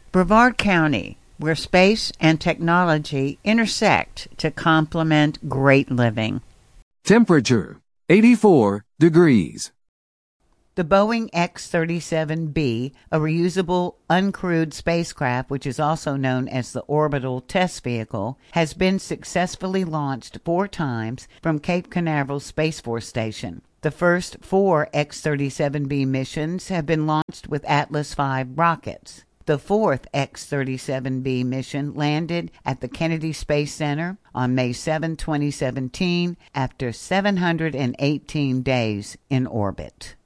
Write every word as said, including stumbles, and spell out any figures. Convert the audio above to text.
Brevard County, where space and technology intersect to complement great living. Temperature, eighty-four degrees. The Boeing X thirty-seven B, a reusable uncrewed spacecraft which is also known as the Orbital Test Vehicle, has been successfully launched four times from Cape Canaveral Space Force Station. The first four X thirty-seven B missions have been launched with Atlas five rockets. The fourth X thirty-seven B mission landed at the Kennedy Space Center on May seventh, twenty seventeen, after seven hundred eighteen days in orbit.